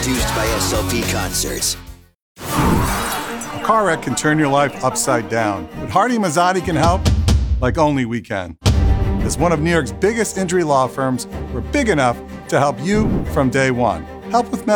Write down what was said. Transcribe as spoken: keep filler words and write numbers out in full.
produced by S L P Concerts. A car wreck can turn your life upside down, but Hardy Mazzotti can help like only we can. As one of New York's biggest injury law firms, we're big enough to help you from day one. Help with medical